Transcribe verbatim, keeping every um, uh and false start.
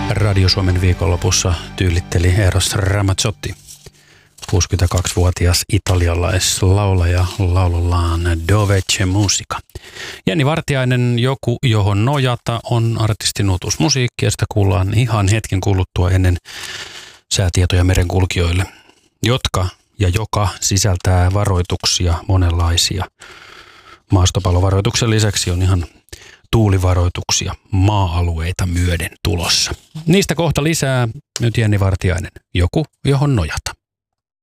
Radio Suomen viikonlopussa tyylitteli Eros Ramazzotti, kuusikymmentäkaksivuotias italialaislaulaja laulullaan Dove c'è musica. Jenni Vartiainen, Joku johon nojata, on artistin uutuusmusiikki ja sitä kuullaan ihan hetken kuluttua ennen säätietoja merenkulkijoille, jotka ja joka sisältää varoituksia monenlaisia. Maastopallovaroituksen lisäksi on ihan tuulivaroituksia maa-alueita myöden tulossa. Niistä kohta lisää. Nyt Jenni Vartiainen, Joku johon nojata.